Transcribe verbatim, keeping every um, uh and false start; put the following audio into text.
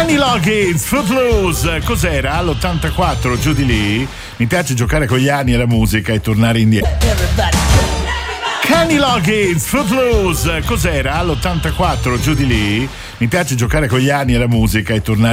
Kenny Loggins, Footloose, cos'era? All'ottantaquattro, giù di lì. Mi piace giocare con gli anni e la musica e tornare indietro. Kenny Loggins, Footloose, cos'era? All'ottantaquattro, giù di lì. Mi piace giocare con gli anni e la musica e tornare